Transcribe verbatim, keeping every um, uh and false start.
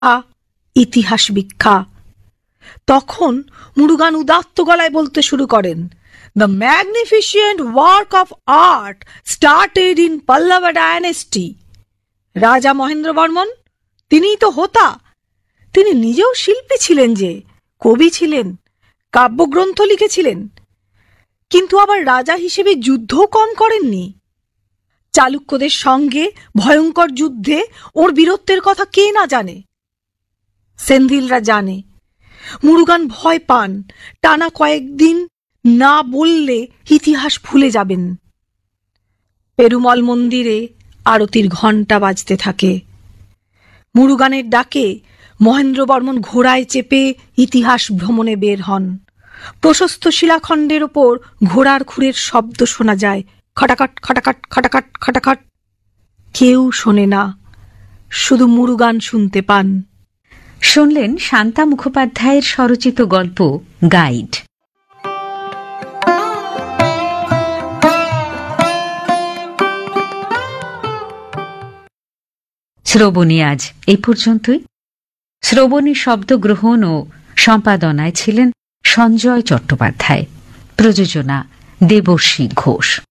ইতিহাস বিখ্যা। তখন মুরুগান উদাত্ত গলায় বলতে শুরু করেন, the ম্যাগনিফিসিয়েন্ট work of art started in পল্লব ডায়নেস্টি। রাজা মহেন্দ্রবর্মন তিনিই তো হোতা। তিনি নিজেও শিল্পী ছিলেন, যে কবি ছিলেন, কাব্যগ্রন্থ লিখেছিলেন, কিন্তু আবার রাজা হিসেবে যুদ্ধও কম করেননি। চালুক্যদের সঙ্গে ভয়ঙ্কর যুদ্ধে ওর বীরত্বের কথা কে না জানে। সেন্ধিলরা জানে। মুরুগান ভয় পান, টানা কয়েকদিন না বললে ইতিহাস ভুলে যাবেন। পেরুমল মন্দিরে আরতির ঘণ্টা বাজতে থাকে। মুরুগানের ডাকে মহেন্দ্রবর্মন ঘোড়ায় চেপে ইতিহাস ভ্রমণে বের হন। প্রশস্ত শিলাখণ্ডের ওপর ঘোড়ার খুরের শব্দ শোনা যায়, খটাখট খটাখট খটাখট খটাখট। কেউ শোনে না, শুধু মুরুগান শুনতে পান। শুনলেন শান্তা মুখোপাধ্যায়ের স্বরচিত গল্প গাইড। শ্রবণী আজ এই পর্যন্তই। শ্রবণী শব্দ গ্রহণ ও সম্পাদনায় ছিলেন সঞ্জয় চট্টোপাধ্যায়, প্রযোজনা দেবশ্রী ঘোষ।